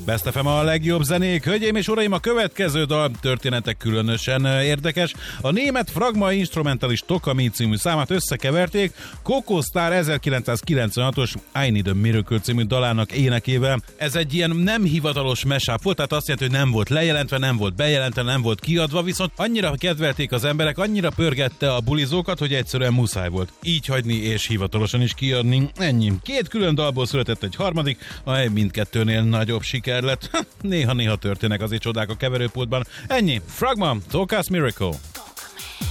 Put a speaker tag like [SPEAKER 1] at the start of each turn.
[SPEAKER 1] Best FM a legjobb zenék. Hölgyeim és uraim, a következő dal történetek különösen érdekes. A német Fragma instrumentális Tokami című számát összekeverték Coco Star 1996-os I Need a Miracle című dalának énekével. Ez egy ilyen nem hivatalos mashup volt, tehát azt jelenti, hogy nem volt lejelentve, nem volt bejelentve, nem volt kiadva, viszont annyira kedvelték az emberek, annyira pörgette a bulizókat, hogy egyszerűen muszáj volt így hagyni és hivatalosan is kiadni. Ennyi. Két külön dalból született egy harmadik, amely mindkettőnél nagyobb siker lett. Néha-néha történnek azért csodák a keverőpultban. Ennyi. Fragma, Toka's Miracle.